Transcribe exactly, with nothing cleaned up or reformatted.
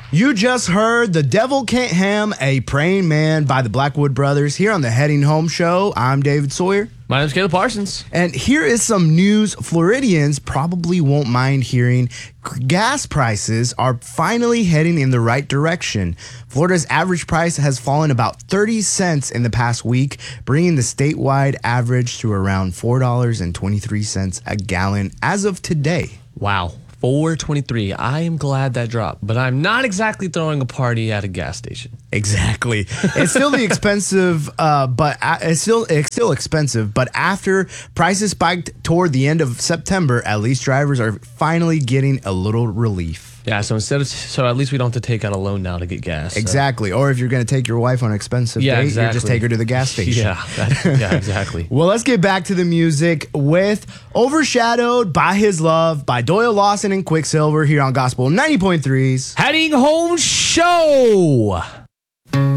You just heard The Devil Can't Ham a Praying Man by the Blackwood Brothers here on the Heading Home Show. I'm David Sawyer. My name's Caleb Parsons. And here is some news Floridians probably won't mind hearing. Gas prices are finally heading in the right direction. Florida's average price has fallen about thirty cents in the past week, bringing the statewide average to around four dollars and twenty-three cents a gallon as of today. Wow. four twenty-three. I am glad that dropped, but I'm not exactly throwing a party at a gas station. Exactly. It's still the expensive, uh, but it's still it's still expensive. But after prices spiked toward the end of September, at least drivers are finally getting a little relief. Yeah, so instead of so at least we don't have to take out a loan now to get gas. So. Exactly. Or if you're going to take your wife on an expensive yeah, date, exactly. you just take her to the gas station. Yeah, that, yeah, exactly. Well, let's get back to the music with Overshadowed by His Love by Doyle Lawson and Quicksilver here on Gospel ninety point three's Heading Home Show.